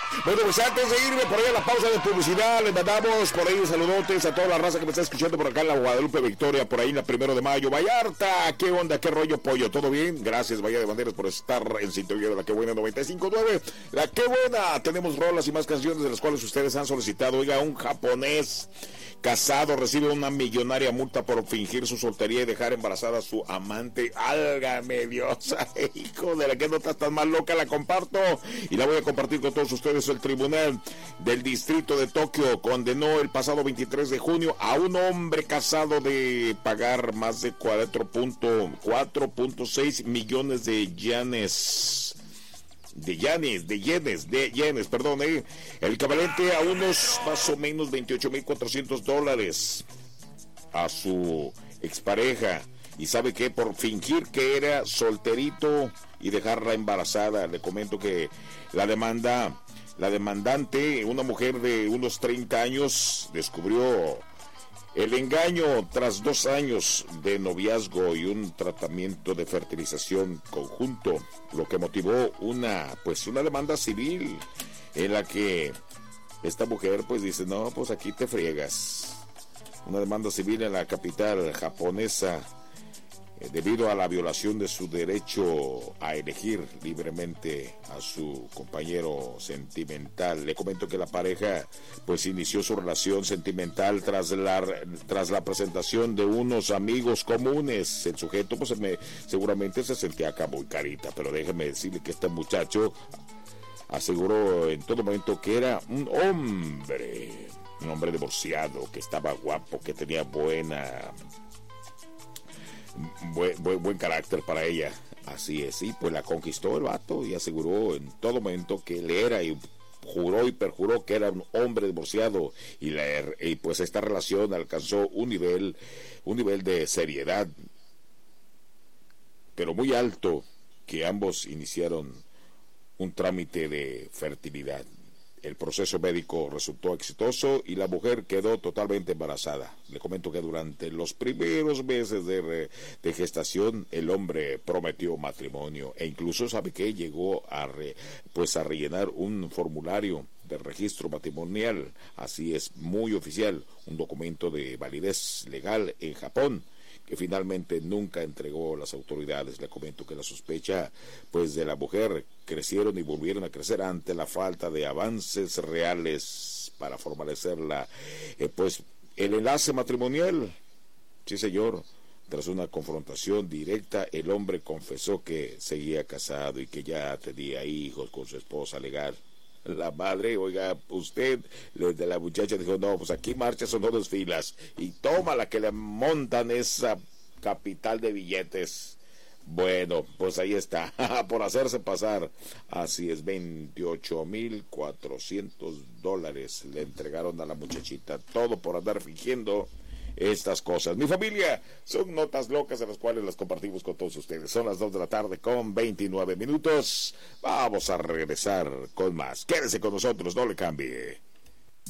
Bueno, pues antes de irme por ahí a la pausa de publicidad, les mandamos por ahí saludotes a toda la raza que me está escuchando por acá en la Guadalupe Victoria, por ahí en la 1 de mayo. Vallarta, ¿qué onda? ¿Qué rollo, pollo? ¿Todo bien? Gracias, Bahía de Banderas, por estar en sintonía de la Que Buena 95.9. La Que Buena, tenemos rolas y más canciones de las cuales ustedes han solicitado. Oiga, un japonés casado recibe una millonaria multa por fingir su soltería y dejar embarazada a su amante. Álgame Dios, hijo de la que no está tan mal loca, la comparto y la voy a compartir con todos ustedes. El Tribunal del Distrito de Tokio condenó el pasado 23 de junio a un hombre casado de pagar más de 4.6 millones de yenes. De yenes, el equivalente a unos más o menos $28,400 a su expareja. Y sabe que por fingir que era solterito y dejarla embarazada. Le comento que la demandante, una mujer de unos 30 años, descubrió el engaño tras 2 años de noviazgo y un tratamiento de fertilización conjunto, lo que motivó una demanda civil en la que esta mujer pues dice, no, pues aquí te friegas. Una demanda civil en la capital japonesa debido a la violación de su derecho a elegir libremente a su compañero sentimental. Le comento que la pareja pues inició su relación sentimental tras la presentación de unos amigos comunes. El sujeto pues seguramente se sentía acá muy carita, pero déjeme decirle que este muchacho aseguró en todo momento que era un hombre divorciado, que estaba guapo, que tenía buen carácter para ella. Así es, y pues la conquistó el vato y aseguró en todo momento que él era, y juró y perjuró que era un hombre divorciado, y pues esta relación alcanzó un nivel de seriedad pero muy alto, que ambos iniciaron un trámite de fertilidad. El proceso médico resultó exitoso y la mujer quedó totalmente embarazada. Le comento que durante los primeros meses de gestación el hombre prometió matrimonio e incluso sabe que llegó a rellenar un formulario de registro matrimonial. Así es, muy oficial, un documento de validez legal en Japón, que finalmente nunca entregó las autoridades. Le comento que la sospecha pues de la mujer crecieron y volvieron a crecer ante la falta de avances reales para formalizar el enlace matrimonial. Sí, señor. Tras una confrontación directa, el hombre confesó que seguía casado y que ya tenía hijos con su esposa legal. La madre, oiga, usted, de la muchacha dijo, no, pues aquí marcha son 2 filas, y toma la que le montan esa capital de billetes. Bueno, pues ahí está, por hacerse pasar. Así es, $28,400 le entregaron a la muchachita, todo por andar fingiendo estas cosas. Mi familia, son notas locas a las cuales las compartimos con todos ustedes. Son las 2 de la tarde con 29 minutos. Vamos a regresar con más. Quédese con nosotros, no le cambie.